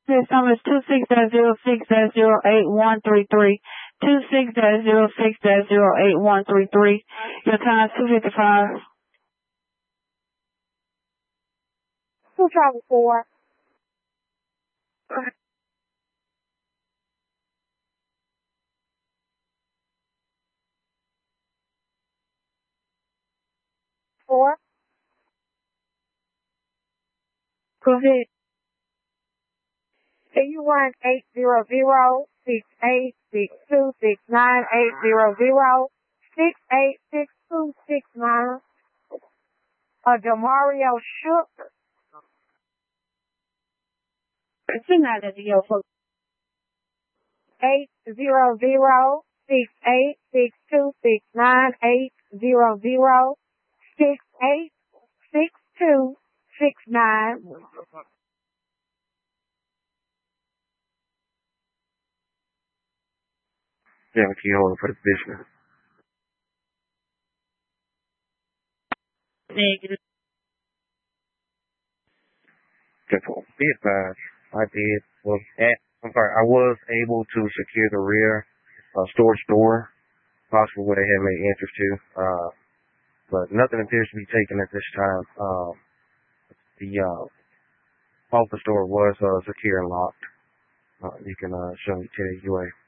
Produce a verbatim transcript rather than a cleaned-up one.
This number is two six zero six zero eight one three three. two six zero six zero eight one three three. Your time is two fifty-five. Two travel four. Four. Go ahead. Can you run eight zero zero six eight six two six nine eight zero zero six eight six two six nine? Uh, Demario Shook. It's not a deal for eight zero zero six eight six two six nine eight zero zero six eight six two six nine. Yeah, key holder for the business. negative. Simple. Be advised, I did was at I'm sorry, I was able to secure the rear uh, storage door, possibly where they had made entrance to, uh, but nothing appears to be taken at this time. Um, the uh, office door was uh, secure and locked. Uh, you can uh, show me to the U A.